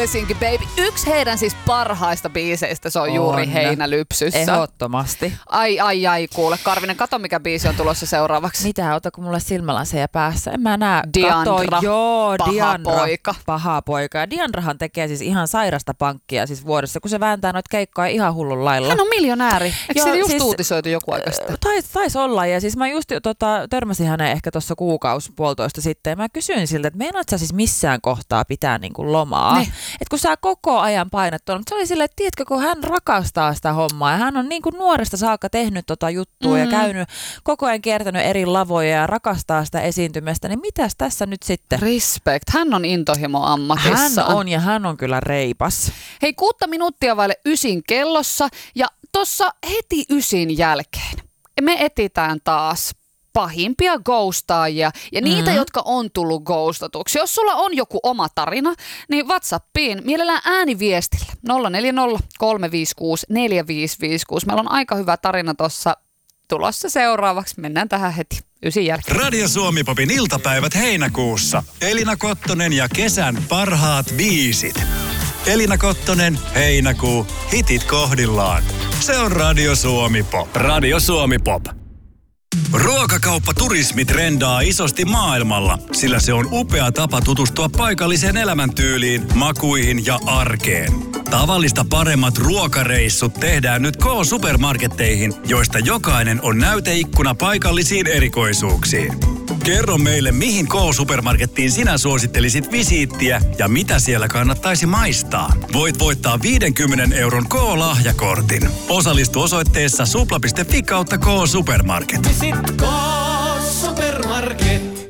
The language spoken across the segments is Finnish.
Helsinki Baby. Yksi heidän siis parhaista biiseistä, se on juuri Heinälypsyssä. Ehdottomasti. Ai, kuule. Karvinen, kato mikä biisi on tulossa seuraavaksi. Mitä, ota kun mulle silmälaseja päässä. En mä näe. Diandra. Diandra. Paha poika. Ja Diandrahan tekee siis ihan sairasta pankkia siis vuodessa, kun se vääntää noita keikkoja ihan hullun lailla. Hän on miljonääri. Eikö siitä just siis, uutisoitu joku aika sitten? Taisi olla. Ja siis mä just törmäsin hänen ehkä tuossa puolitoista sitten. Ja mä kysyin siltä, että meinaat sä siis missään kohtaa pitää niinku lomaa. Että kun sä koko ajan painat tuolla. Mutta se oli silleen, että tiedätkö, kun hän rakastaa sitä hommaa. Ja hän on niinku nuoresta saakka tehnyt juttua ja käynyt koko ajan kiertänyt eri lavoja ja rakastaa sitä esiintymistä. Niin mitäs tässä nyt sitten? Respect. Hän on intohimo ammatissa. Hän on ja hän on kyllä reipas. Hei, 6 minuuttia vaille 9 kellossa ja tossa heti 9 jälkeen me etitään taas pahimpia ghostaajia ja niitä, jotka on tullut ghostatuksi. Jos sulla on joku oma tarina, niin WhatsAppiin mielellään ääniviestillä 040 356 4556. Meillä on aika hyvä tarina tuossa tulossa seuraavaksi. Mennään tähän heti 9 jälkeen. Radio Suomi-popin iltapäivät heinäkuussa. Elina Kottonen ja kesän parhaat biisit. Elina Kottonen, heinäkuu, hitit kohdillaan. Se on Radio Suomi-pop. Radio Suomi-pop. Ruokakauppaturismi trendaa isosti maailmalla, sillä se on upea tapa tutustua paikalliseen elämäntyyliin, makuihin ja arkeen. Tavallista paremmat ruokareissut tehdään nyt K-supermarketteihin, joista jokainen on näyteikkuna paikallisiin erikoisuuksiin. Kerro meille, mihin K-supermarkettiin sinä suosittelisit visiittiä ja mitä siellä kannattaisi maistaa. Voit voittaa 50 € K-lahjakortin. Osallistu osoitteessa supla.fi/. K-supermarket. Visit K-supermarket.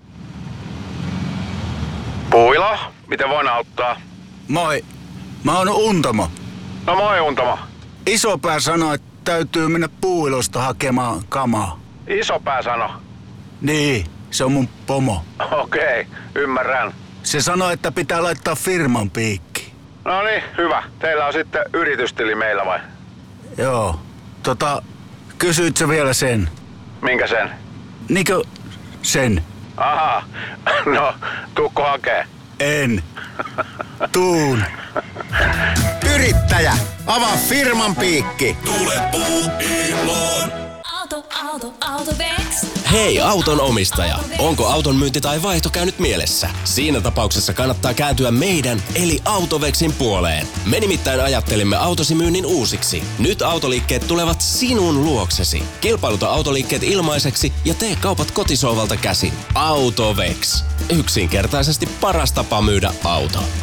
Puila, miten voin auttaa? Moi, mä oon Untamo. No moi Untamo. Isopää sanoi, että täytyy mennä Puuilosta hakemaan kamaa. Isopää sano. Niin, se on mun pomo. Okei, ymmärrän. Se sanoi, että pitää laittaa firman piikki. No niin, hyvä. Teillä on sitten yritystili meillä vai? Joo, kysyit sä vielä sen? Minkä sen? Niinkö sen? Aha, no tuukko hakee? En. Tuun. Yrittäjä, avaa firman piikki. Tule Puuiloon. Autovex. Hei auton omistaja, onko auton myynti tai vaihto käynyt mielessä? Siinä tapauksessa kannattaa kääntyä meidän eli Autovexin puoleen. Me nimittäin ajattelimme autosi myynnin uusiksi. Nyt autoliikkeet tulevat sinun luoksesi. Kilpailuta autoliikkeet ilmaiseksi ja tee kaupat kotisohvalta käsin. Autovex. Yksinkertaisesti paras tapa myydä auto.